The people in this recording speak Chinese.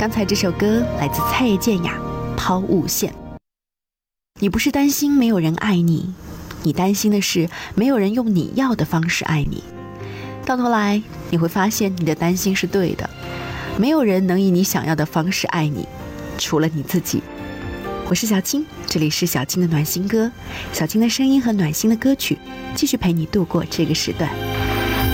刚才这首歌来自蔡健雅，《抛物线》。你不是担心没有人爱你，你担心的是没有人用你要的方式爱你。到头来你会发现你的担心是对的，没有人能以你想要的方式爱你，除了你自己。我是小青，这里是小青的暖心歌，小青的声音和暖心的歌曲，继续陪你度过这个时段。